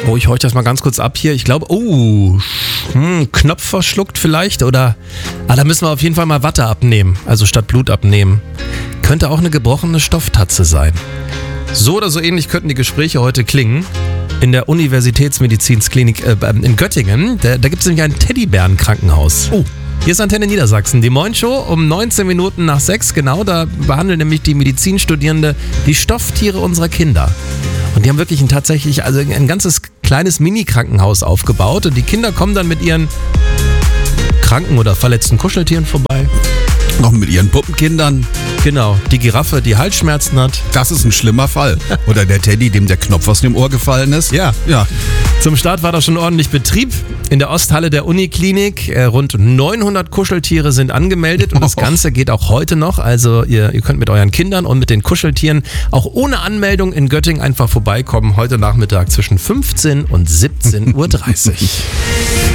Oh, ich horch das mal ganz kurz ab hier. Ich glaube, Knopf verschluckt vielleicht oder... da müssen wir auf jeden Fall mal Watte abnehmen, also statt Blut abnehmen. Könnte auch eine gebrochene Stofftatze sein. So oder so ähnlich könnten die Gespräche heute klingen. In der Universitätsmedizinsklinik in Göttingen, da gibt es nämlich ein Teddybärenkrankenhaus. Oh. Hier ist Antenne Niedersachsen, die Moin-Show um 19 Minuten nach 6, genau, da behandeln nämlich die Medizinstudierende die Stofftiere unserer Kinder. Und die haben wirklich ein ganzes kleines Mini-Krankenhaus aufgebaut und die Kinder kommen dann mit ihren kranken oder verletzten Kuscheltieren vorbei. Noch mit ihren Puppenkindern. Genau, die Giraffe, die Halsschmerzen hat. Das ist ein schlimmer Fall. Oder der Teddy, dem der Knopf aus dem Ohr gefallen ist. Ja. Zum Start war da schon ordentlich Betrieb. In der Osthalle der Uniklinik. Rund 900 Kuscheltiere sind angemeldet und das Ganze geht auch heute noch. Also ihr könnt mit euren Kindern und mit den Kuscheltieren auch ohne Anmeldung in Göttingen einfach vorbeikommen. Heute Nachmittag zwischen 15 und 17:30 Uhr.